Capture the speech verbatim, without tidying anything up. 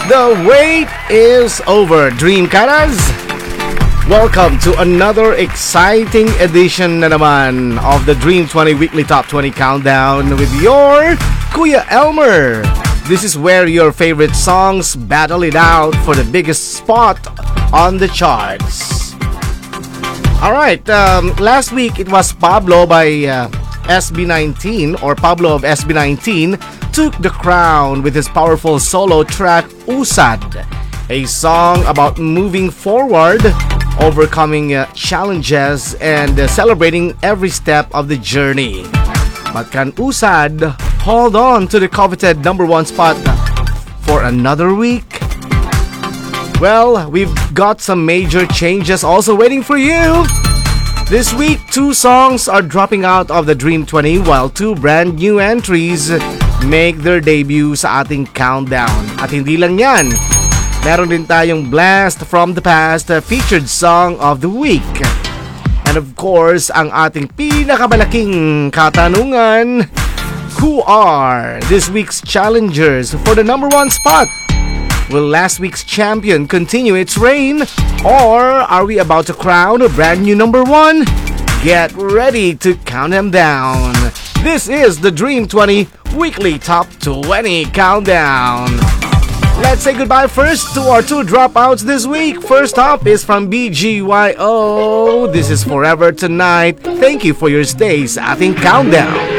The wait is over, Dreamcatters! Welcome to another exciting edition na naman of the Dream twenty Weekly Top twenty Countdown with your Kuya Elmer. This is where your favorite songs battle it out for the biggest spot on the charts. Alright, um, last week it was Pablo by uh, S B nineteen, or Pablo of S B nineteen, took the crown with his powerful solo track Usad, a song about moving forward, overcoming uh, challenges, and uh, celebrating every step of the journey. But can Usad hold on to the coveted number one spot for another week? Well, we've got some major changes also waiting for you. This week, two songs are dropping out of the Dream twenty while two brand new entries make their debut sa ating countdown. At hindi lang yan, meron din tayong Blast from the Past uh, featured song of the week. And of course, ang ating pinakamalaking katanungan, who are this week's challengers for the number one spot? Will last week's champion continue its reign, or are we about to crown a brand new number one? Get ready to count them down. This is the Dream twenty Weekly Top twenty Countdown. Let's say goodbye first to our two dropouts this week. First up is from B G Y O. This is Forever Tonight. Thank you for your stay sa ating countdown.